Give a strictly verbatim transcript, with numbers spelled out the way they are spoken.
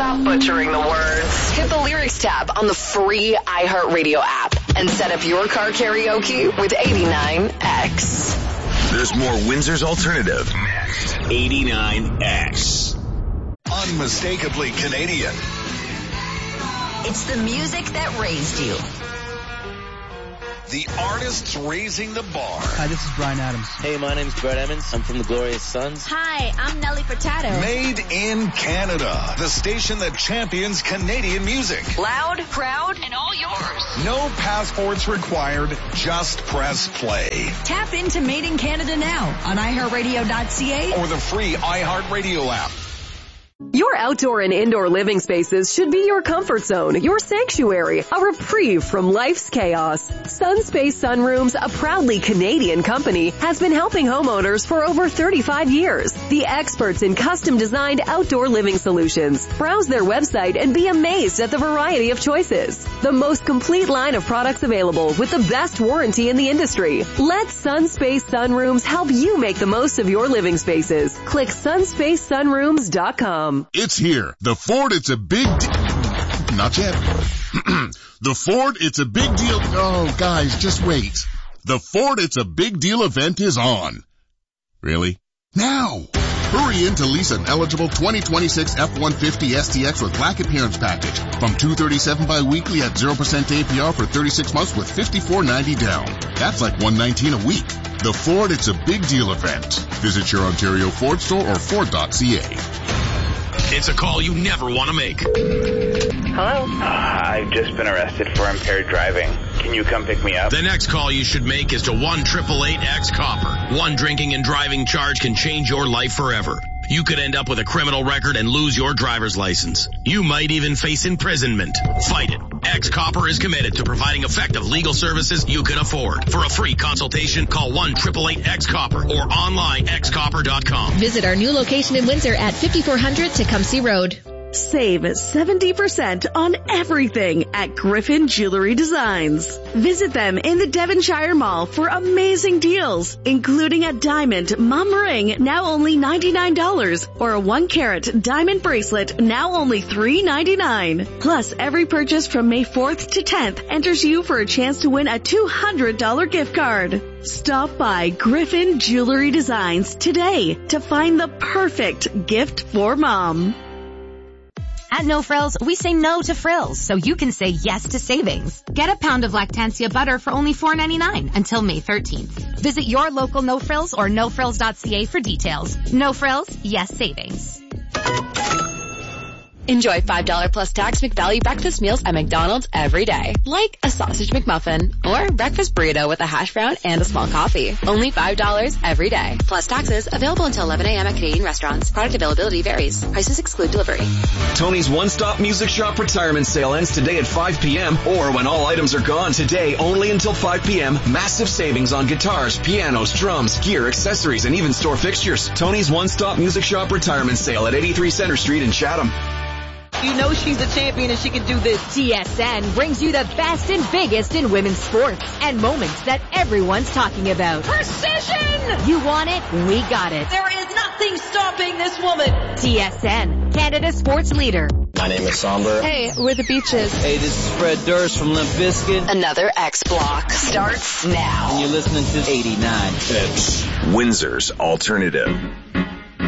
Stop butchering the words. Hit the lyrics tab on the free iHeartRadio app and set up your car karaoke with eighty-nine X. There's more Windsor's Alternative next. eighty-nine X. Unmistakably Canadian. It's the music that raised you. The artists raising the bar. Hi, this is Bryan Adams. Hey, my name's Brett Emmons. I'm from the Glorious Sons. Hi, I'm Nelly Furtado. Made in Canada. The station that champions Canadian music. Loud, proud, and all yours. No passports required. Just press play. Tap into Made in Canada now on i heart radio dot c a or the free iHeartRadio app. Your outdoor and indoor living spaces should be your comfort zone, your sanctuary, a reprieve from life's chaos. Sunspace Sunrooms, a proudly Canadian company, has been helping homeowners for over thirty-five years. The experts in custom-designed outdoor living solutions. Browse their website and be amazed at the variety of choices. The most complete line of products available with the best warranty in the industry. Let Sunspace Sunrooms help you make the most of your living spaces. Click sunspace sunrooms dot com. It's here. The Ford, it's a big deal. Not yet. The Ford, it's a big deal. Oh, guys, just wait. The Ford, it's a big deal event is on. Really? Now. Hurry in to lease an eligible twenty twenty-six F one fifty S T X with Black Appearance Package from two hundred thirty-seven dollars bi-weekly at zero percent A P R for thirty-six months with fifty-four ninety down. That's like one hundred nineteen dollars a week. The Ford, it's a big deal event. Visit your Ontario Ford store or Ford dot c a. It's a call you never want to make. Hello? Uh, I've just been arrested for impaired driving. Can you come pick me up? The next call you should make is to one eight eight eight X copper. One drinking and driving charge can change your life forever. You could end up with a criminal record and lose your driver's license. You might even face imprisonment. Fight it. X Copper is committed to providing effective legal services you can afford. For a free consultation, call one eight eight eight X copper or online x copper dot com. Visit our new location in Windsor at fifty-four hundred Tecumseh Road. Save seventy percent on everything at Griffin Jewelry Designs. Visit them in the Devonshire Mall for amazing deals, including a diamond mum ring, now only ninety-nine dollars, or a one carat diamond bracelet, now only three ninety-nine. Plus, every purchase from May fourth to tenth enters you for a chance to win a two hundred dollars gift card. Stop by Griffin Jewelry Designs today to find the perfect gift for mom. At No Frills, we say no to frills, so you can say yes to savings. Get a pound of Lactantia butter for only four ninety-nine until May thirteenth. Visit your local No Frills or no frills dot c a for details. No Frills, yes savings. Enjoy five dollars plus tax McValue breakfast meals at McDonald's every day. Like a sausage McMuffin or breakfast burrito with a hash brown and a small coffee. Only five dollars every day. Plus taxes. Available until eleven a.m. at Canadian restaurants. Product availability varies. Prices exclude delivery. Tony's One Stop Music Shop retirement sale ends today at five p.m. or when all items are gone today only until five p.m. Massive savings on guitars, pianos, drums, gear, accessories, and even store fixtures. Tony's One Stop Music Shop retirement sale at eighty-three Center Street in Chatham. You know she's a champion and she can do this. T S N brings you the best and biggest in women's sports and moments that everyone's talking about. Precision! You want it? We got it. There is nothing stopping this woman. T S N, Canada's sports leader. My name is Somber. Hey, we're the Beaches. Hey, this is Fred Durst from Limp Bizkit. Another X Block starts now. And you're listening to eighty-nine X. Windsor's Alternative.